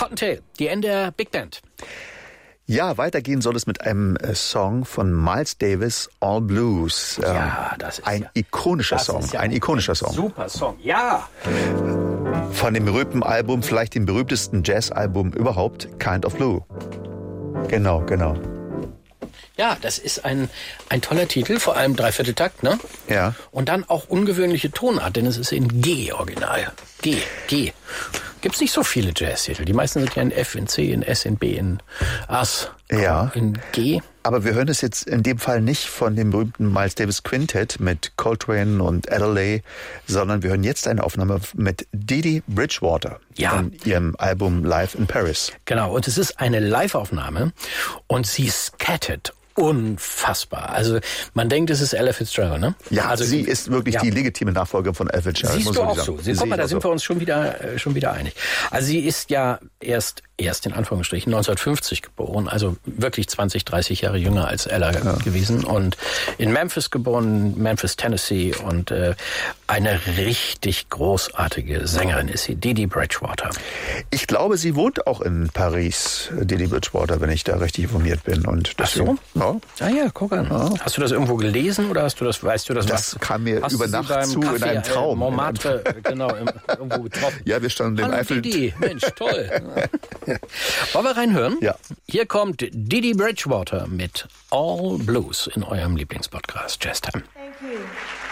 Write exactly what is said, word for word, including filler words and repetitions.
Cottontail, die N D R Big Band. Ja, weitergehen soll es mit einem äh, Song von Miles Davis, All Blues. Ähm, ja, das ist ein ja, ikonischer das Song, ist ja ein ikonischer Song. Super Song, ja. Von dem berühmten Album, vielleicht dem berühmtesten Jazz-Album überhaupt, Kind of Blue. Genau, genau. Ja, das ist ein, ein toller Titel, vor allem Dreivierteltakt, ne? Ja. Und dann auch ungewöhnliche Tonart, denn es ist in G-Original. G, G. Gibt's nicht so viele Jazz-Titel. Die meisten sind ja in F, in C, in S, in B, in As, ja. in G. Aber wir hören es jetzt in dem Fall nicht von dem berühmten Miles Davis Quintet mit Coltrane und Adderley, sondern wir hören jetzt eine Aufnahme mit Didi Bridgewater ja. von ihrem Album Live in Paris. Genau, und es ist eine Live-Aufnahme und sie scattet unfassbar. Also man denkt, es ist Ella Fitzgerald, ne? Ja, also sie ist wirklich ja. die legitime Nachfolgerin von Ella Fitzgerald. Siehst muss du man auch sagen. so. Sie, guck mal, da sind so. wir uns schon wieder äh, schon wieder einig. Also sie ist ja erst erst in Anführungsstrichen neunzehnhundertfünfzig geboren, also wirklich zwanzig, dreißig Jahre jünger als Ella ja. gewesen und in Memphis geboren, Memphis, Tennessee und äh, eine richtig großartige Sängerin ist sie, Didi Bridgewater. Ich glaube, sie wohnt auch in Paris, Didi Bridgewater, wenn ich da richtig informiert bin. Und deswegen, ach so? Ja. Ah ja, guck an. Ja. Hast du das irgendwo gelesen oder hast du das, weißt du das? Das was, kam mir über Nacht zu Café, in einem Traum. Äh, Montmartre, genau, im, irgendwo getroffen. Ja, wir standen im Eifel. Didi, Mensch, toll. Wollen wir reinhören? Ja. Hier kommt Didi Bridgewater mit All Blues in eurem Lieblingspodcast Jazz Time. Thank you.